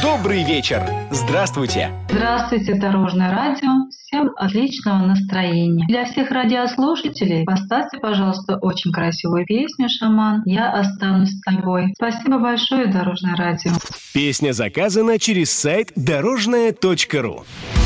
Добрый вечер! Здравствуйте! Здравствуйте, Дорожное радио. Всем отличного настроения. Для всех радиослушателей поставьте, пожалуйста, очень красивую песню «Шаман». «Я останусь с тобой». Спасибо большое, Дорожное радио. Песня заказана через сайт дорожное.ру.